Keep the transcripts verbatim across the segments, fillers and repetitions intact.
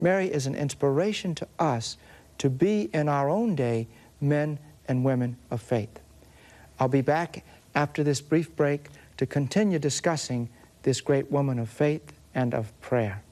Mary is an inspiration to us to be in our own day men and women of faith. I'll be back after this brief break to continue discussing this great woman of faith and of prayer.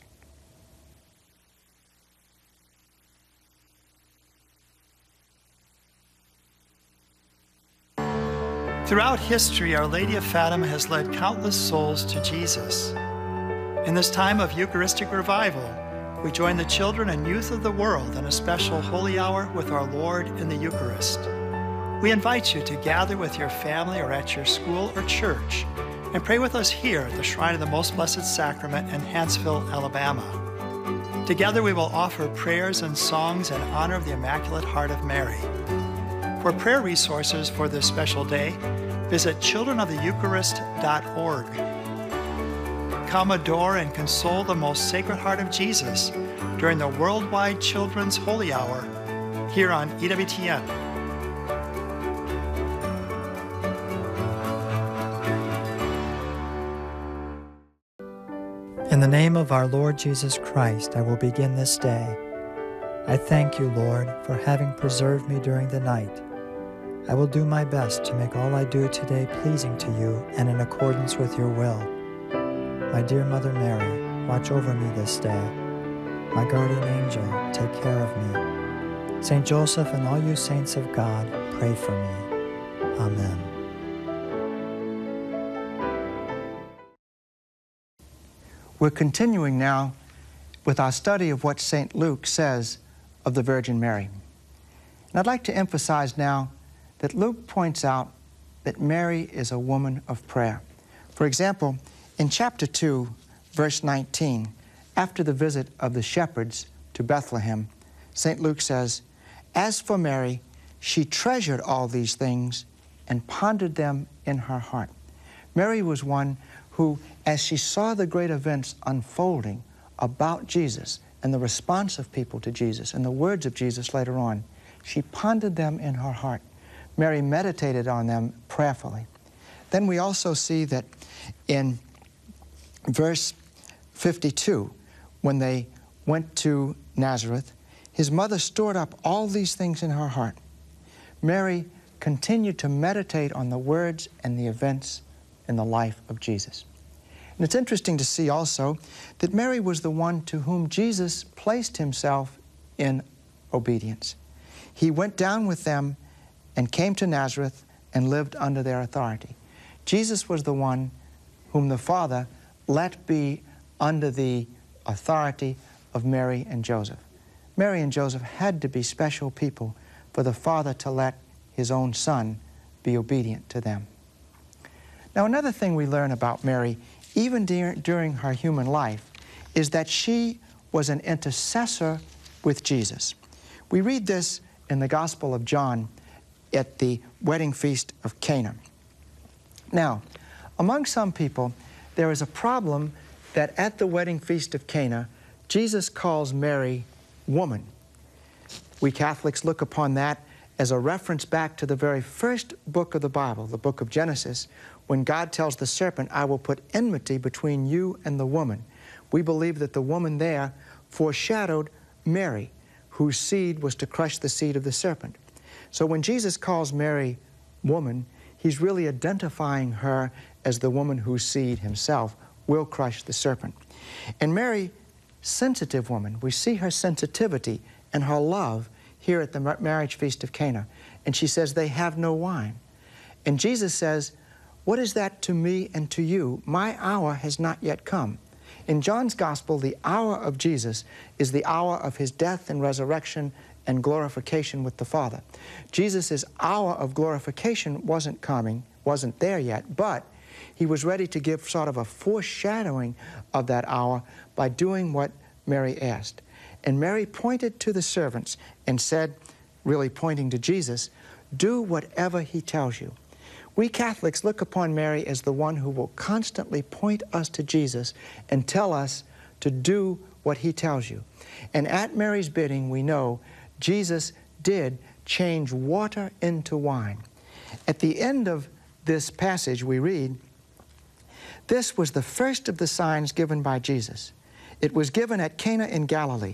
Throughout history, Our Lady of Fatima has led countless souls to Jesus. In this time of Eucharistic revival, we join the children and youth of the world in a special holy hour with our Lord in the Eucharist. We invite you to gather with your family or at your school or church and pray with us here at the Shrine of the Most Blessed Sacrament in Hanceville, Alabama. Together we will offer prayers and songs in honor of the Immaculate Heart of Mary. For prayer resources for this special day, visit children of the eucharist dot org. Come adore and console the most Sacred Heart of Jesus during the Worldwide Children's Holy Hour here on E W T N. In the name of our Lord Jesus Christ, I will begin this day. I thank you, Lord, for having preserved me during the night. I will do my best to make all I do today pleasing to you and in accordance with your will. My dear Mother Mary, watch over me this day. My guardian angel, take care of me. Saint Joseph and all you saints of God, pray for me. Amen. We're continuing now with our study of what Saint Luke says of the Virgin Mary. And I'd like to emphasize now that Luke points out that Mary is a woman of prayer. For example, in chapter two, verse nineteen, after the visit of the shepherds to Bethlehem, Saint Luke says, "As for Mary, she treasured all these things and pondered them in her heart." Mary was one who, as she saw the great events unfolding about Jesus and the response of people to Jesus and the words of Jesus later on, she pondered them in her heart. Mary meditated on them prayerfully. Then we also see that in verse fifty-two, when they went to Nazareth, his mother stored up all these things in her heart. Mary continued to meditate on the words and the events in the life of Jesus. And it's interesting to see also that Mary was the one to whom Jesus placed himself in obedience. He went down with them and came to Nazareth and lived under their authority. Jesus was the one whom the Father let be under the authority of Mary and Joseph. Mary and Joseph had to be special people for the Father to let his own Son be obedient to them. Now, another thing we learn about Mary, even de- during her human life, is that she was an intercessor with Jesus. We read this in the Gospel of John at the wedding feast of Cana. Now, among some people, there is a problem that at the wedding feast of Cana, Jesus calls Mary woman. We Catholics look upon that as a reference back to the very first book of the Bible, the book of Genesis, when God tells the serpent, "I will put enmity between you and the woman." We believe that the woman there foreshadowed Mary, whose seed was to crush the seed of the serpent. So when Jesus calls Mary woman, he's really identifying her as the woman whose seed himself will crush the serpent. And Mary, sensitive woman, we see her sensitivity and her love here at the marriage feast of Cana. And she says, "They have no wine." And Jesus says, "What is that to me and to you? My hour has not yet come." In John's Gospel, the hour of Jesus is the hour of his death and resurrection and glorification with the Father. Jesus' hour of glorification wasn't coming, wasn't there yet, but he was ready to give sort of a foreshadowing of that hour by doing what Mary asked. And Mary pointed to the servants and said, really pointing to Jesus, "Do whatever he tells you." We Catholics look upon Mary as the one who will constantly point us to Jesus and tell us to do what he tells you. And at Mary's bidding, we know Jesus did change water into wine. At the end of this passage, we read, "This was the first of the signs given by Jesus. It was given at Cana in Galilee.